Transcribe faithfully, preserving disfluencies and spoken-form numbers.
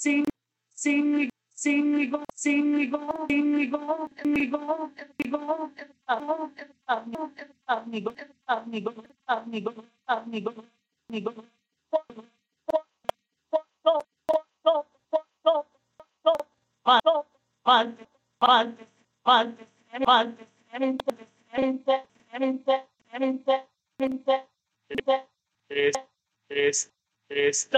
sing, sing, sing, go, sing, go, sing, go, amigo, amigo, amigo, amigo, amigo, amigo, amigo, amigo, amigo. Mal, mal, mal, mal, mal, mal, es, es, es,